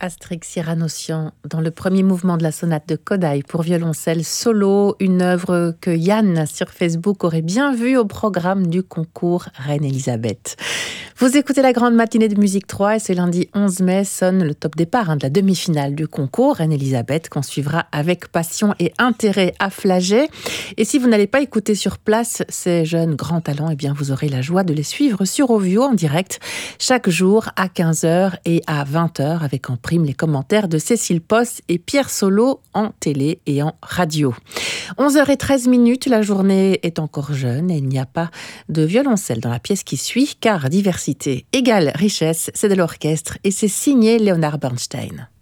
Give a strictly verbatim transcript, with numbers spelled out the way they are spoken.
Astrix Cyranossian dans le premier mouvement de la sonate de Kodály pour violoncelle solo, une œuvre que Yann sur Facebook aurait bien vue au programme du concours Reine Elisabeth. Vous écoutez la grande matinée de Musique trois et ce lundi onze mai sonne le top départ hein, de la demi-finale du concours Reine Elisabeth qu'on suivra avec passion et intérêt à Flagey. Et si vous n'allez pas écouter sur place ces jeunes grands talents, eh bien vous aurez la joie de les suivre sur Ovio en direct chaque jour à quinze heures et à vingt heures avec en prime les commentaires de Cécile Post et Pierre Solo en télé et en radio. onze heures treize minutes, la journée est encore jeune et il n'y a pas de violoncelle dans la pièce qui suit car diversité égale richesse, c'est de l'orchestre et c'est signé Leonard Bernstein.